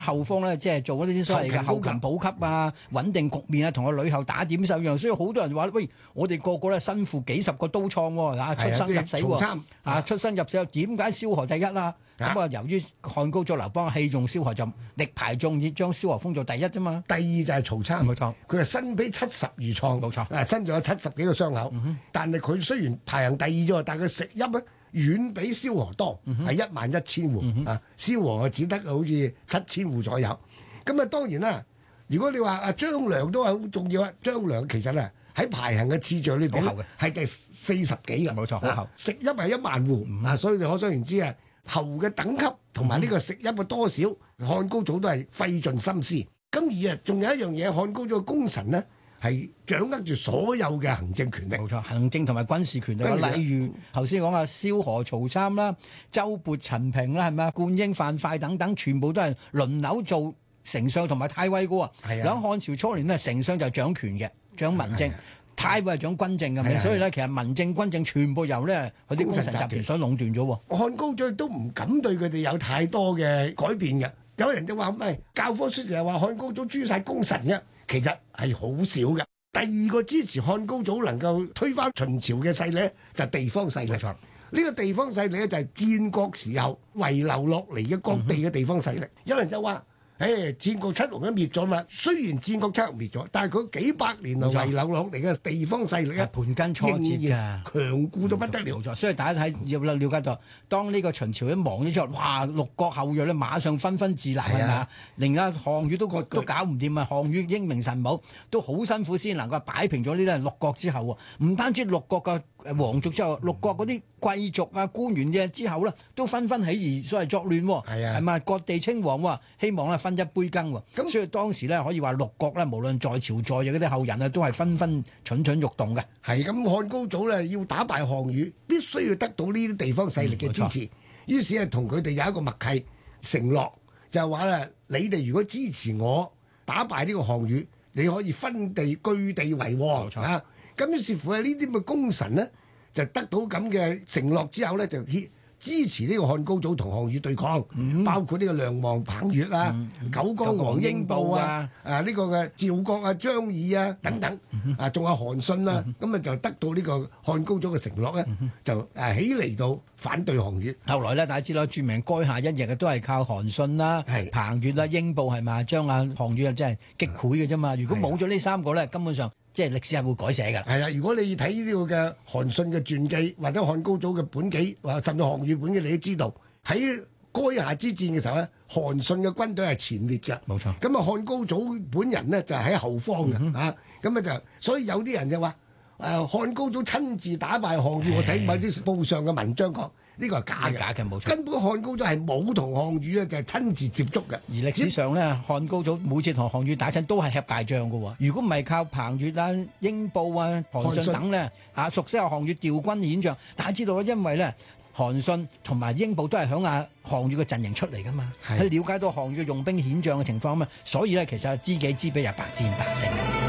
後方咧，即係做嗰啲所謂嘅後勤補給啊、穩定局面啊，同個呂后打點手一樣。所以好多人話：喂，我哋個個咧身負幾十個刀創喎，出生入死喎，出生入死，點解蕭何第一啊？咁啊，由於漢高祖劉邦器重蕭何，就力排眾議，將蕭何封做第一啫嘛。 第二就係曹參， 冇錯， 佢係身披70餘創， 冇錯， 身上有70幾個傷口。但係佢雖然排行第二啫，但係佢食邑咧遠比蕭何多，係11000戶啊。蕭何只得好似7000戶左右。咁啊，當然啦，如果你話啊張良都係好重要啊，張良其實啊喺排行嘅次序裏邊係第40幾嘅， 冇錯，好後。 食邑係10000戶啊，所以你可想而知啊。侯嘅等級同埋呢個食邑嘅多少，漢高祖都係費盡心思。咁而啊，仲有一樣嘢，漢高祖嘅功臣呢，係掌握住所有嘅行政權力。冇錯，行政同埋軍事權力。例如頭先講啊，蕭何、曹參啦、周勃、陳平啦，係咪啊？灌嬰、樊噲等等，全部都係輪流做丞相同埋太尉嘅喎。喺漢朝初年呢，丞相就掌權嘅，掌民政。太尉係掌軍政嘅，所以咧，其實民政軍政全部由咧佢啲功臣集團所壟斷咗喎。 漢高祖都唔敢對佢哋有太多嘅改變嘅。有人就話唔係教科書成日話漢高祖誅殺功臣嘅，其實係好少嘅。第二個支持漢高祖能夠推翻秦朝嘅勢力就係地方勢力。呢個地方勢力咧就係戰國時候遺留落嚟嘅各地嘅地方勢力。有人就話：戰國七雄都滅咗嘛？雖然戰國七雄滅咗，但係佢幾百年來遺留落嚟嘅地方勢力咧， 盤根錯節㗎， 強固到不得了。 冇錯，所以大家睇要了解到，當呢個秦朝一亡咗之後，哇！六國後裔咧馬上紛紛自立係嘛？連阿項羽都搞唔掂啊！項羽英明神武，都好辛苦先能夠擺平咗呢啲六國之後喎。唔單止六國嘅皇族之後，六國嗰啲貴族啊、官員嘅之後咧，都紛紛起義，所謂作亂喎。係嘛？割地稱王喎，希望咧分一杯羹喎。咁所以當時咧可以話六國咧，無論在朝在野嗰啲後人啊，都係紛紛蠢蠢欲動嘅。 係咁，漢高祖咧要打敗項羽，必須要得到呢啲地方勢力嘅支持。於是係同佢哋有一個默契承諾，就係話咧：你哋如果支持我打敗呢個項羽，你可以分地據地為王啊！咁於是乎係呢啲咁嘅功臣呢，就得到咁嘅承諾之後咧，就支持呢個漢高祖同項羽對抗，包括呢個梁王彭越啊、九江王英布啊、呢個嘅趙國啊、張耳啊等等啊，仲有韓信啊，咁啊就得到呢個漢高祖嘅承諾咧，就起嚟到反對項羽。 後來咧，大家知道著名垓下一役嘅都係靠韓信啦、彭越啦、英布係嘛，將項羽啊真係擊潰嘅啫嘛。如果冇咗呢三個咧，根本上即係歷史係會改寫㗎。 係啊，如果你睇呢個嘅韓信嘅傳記或者漢高祖嘅本紀，或甚至項羽本紀，你都知道喺垓下之戰嘅時候咧，韓信嘅軍隊係前列嘅。冇錯。咁啊，漢高祖本人呢就喺後方嘅啊。咁啊就所以有啲人就話漢高祖親自打敗項羽。我睇某啲報上嘅文章講呢個係假嘅，冇錯。根本漢高祖係冇同項羽就係親自接觸嘅。 而歷史上咧，漢高祖每次同項羽打親都係吃敗仗嘅喎。如果唔係靠彭越啊、英布啊、韓信等咧熟悉下項羽調軍遣將，大家知道因為咧韓信同埋英布都係響項羽嘅陣營出嚟噶嘛，佢了解到項羽用兵遣將嘅情況啊嘛，所以咧其實知己知彼，又百戰百勝。